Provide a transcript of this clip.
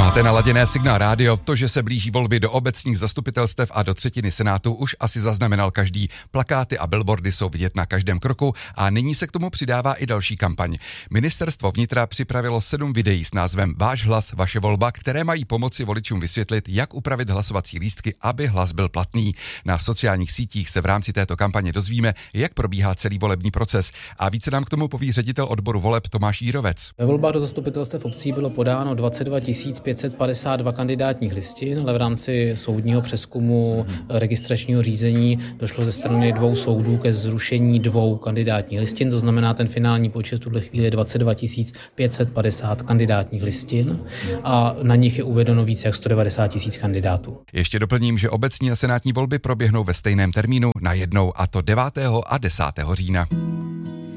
Máte naladěné Signál rádio, to, že se blíží volby do obecních zastupitelstev a do třetiny senátu, už asi zaznamenal každý. Plakáty a billboardy jsou vidět na každém kroku a nyní se k tomu přidává i další kampaň. Ministerstvo vnitra připravilo 7 videí s názvem Váš hlas, vaše volba, které mají pomoci voličům vysvětlit, jak upravit hlasovací lístky, aby hlas byl platný. Na sociálních sítích se v rámci této kampaně dozvíme, jak probíhá celý volební proces. A více nám k tomu poví ředitel odboru voleb Tomáš Jírovec. Ve volbách do zastupitelstev obcí bylo podáno 22 552 kandidátních listin, ale v rámci soudního přezkumu registračního řízení došlo ze strany 2 soudů ke zrušení 2 kandidátních listin, to znamená ten finální počet v tuhle chvíli je 22 550 kandidátních listin a na nich je uvedeno více jak 190 000 kandidátů. Ještě doplním, že obecní a senátní volby proběhnou ve stejném termínu najednou, a to 9. a 10. října.